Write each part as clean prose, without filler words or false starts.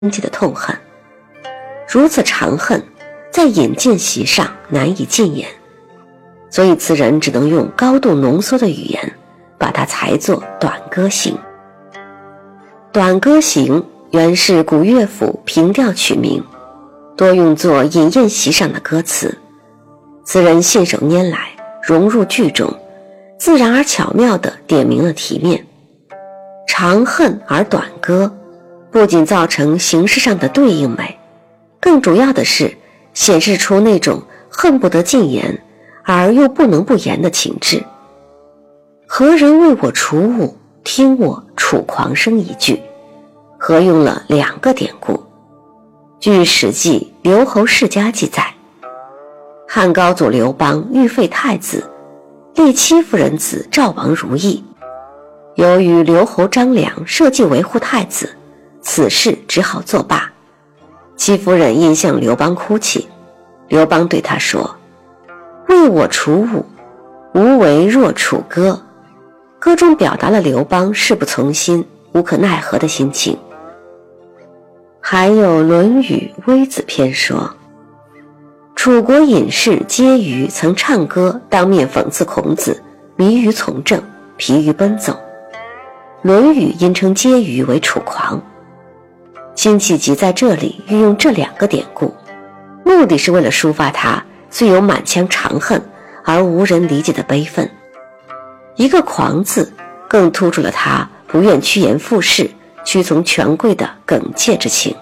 气的痛恨。如此长恨，在引荐席上难以尽言，所以词人只能用高度浓缩的语言把它裁作短歌行。短歌行原是古乐府平调曲名，多用作饮宴席上的歌词，词人信手拈来，融入剧中，自然而巧妙地点明了题面。长恨而短歌，不仅造成形式上的对应美，更主要的是显示出那种恨不得尽言而又不能不言的情志。何人为我楚舞，听我楚狂声一句，合用了2个典故。据《史记·刘侯世家》记载，汉高祖刘邦欲废太子，立戚夫人子赵王如意。由于刘侯张良设计维护太子，此事只好作罢。戚夫人因向刘邦哭泣，刘邦对他说：“为我楚舞，无为若楚歌。”歌中表达了刘邦事不从心、无可奈何的心情。还有《论语·微子篇》说：“楚国隐士婕妤曾唱歌，当面讽刺孔子迷于从政，疲于奔走。论语因称婕妤为楚狂。”辛弃疾在这里运用这2个典故，目的是为了抒发他虽有满腔长恨而无人理解的悲愤。一个狂字更突出了他不愿趋炎附势、屈从权贵的耿介之情。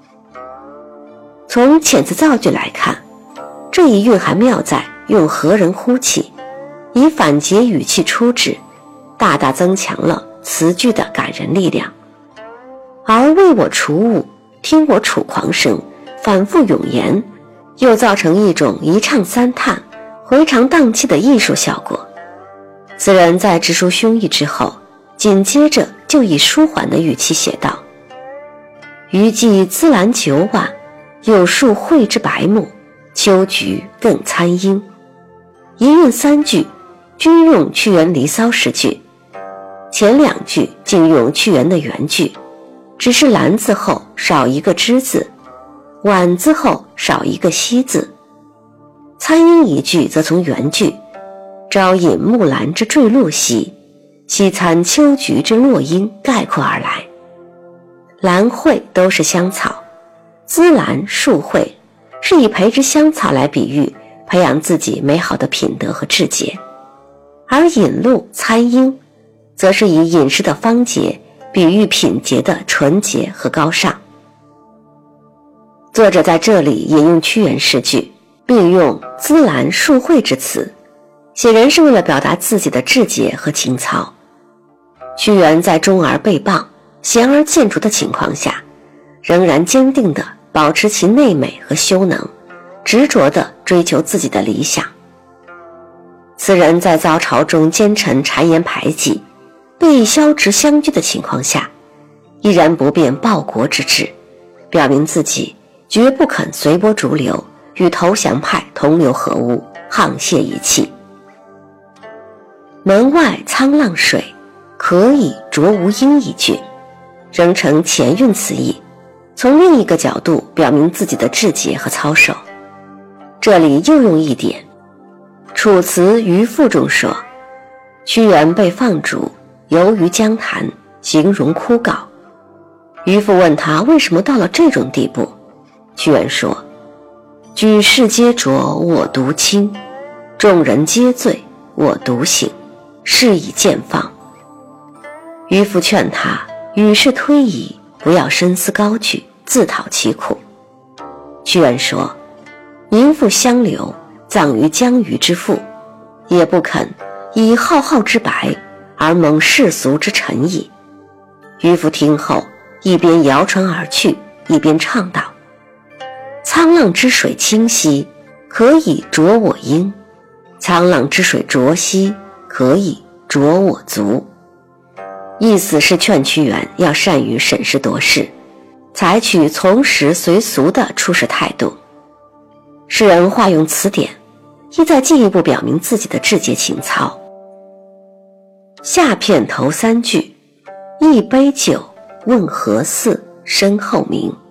从遣词造句来看，这一蕴含妙在用何人呼气，以反诘语气出之，大大增强了词句的感人力量。而为我楚舞，听我楚狂声，反复咏言，又造成一种一唱三叹、回肠荡气的艺术效果。词人在直抒胸臆之后，紧接着就以舒缓的语气写道：“余既滋兰9晚，有树蕙之白木，秋菊更参英。”一韵3句均用屈原《离骚》诗句，前2句竟用屈原的原句，只是兰字后少一个之字，晚字后少一个西字。参英一句则从原句朝饮木兰之坠露兮，夕餐秋菊之落英概括而来。兰蕙都是香草，滋兰树蕙是以培植香草来比喻培养自己美好的品德和志节，而饮露参英则是以饮食的芳洁比喻品节的纯洁和高尚。作者在这里引用屈原诗句，并用滋兰树蕙之词，显然是为了表达自己的志节和情操。屈原在忠而被谤、贤而见逐的情况下，仍然坚定地保持其内美和修能，执着地追求自己的理想。词人在遭朝中奸臣谗言排挤、被削职相拒的情况下，依然不变报国之志，表明自己绝不肯随波逐流，与投降派同流合污，沆瀣一气。门外沧浪水，可以濯吾缨一句，仍承前韵词意，从另一个角度表明自己的志节和操守。这里又用一点，《楚辞·渔父》中说，屈原被放逐，游于江潭，形容枯槁。渔父问他为什么到了这种地步，屈原说：“举世皆浊，我独清；众人皆醉，我独醒。是以见放。”渔父劝他与世推移，不要深思高举，自讨其苦。屈原说：“民妇相留，葬于江鱼之腹，也不肯以浩浩之白而蒙世俗之臣矣。”渔父听后，一边摇船而去，一边唱道：“沧浪之水清兮，可以濯我缨；沧浪之水浊兮，可以濯我足。”意思是劝屈原要善于审时度势，采取从时随俗的处事态度。诗人化用词典，意在进一步表明自己的志节情操。下片头3句：一杯酒，问何似，身后名。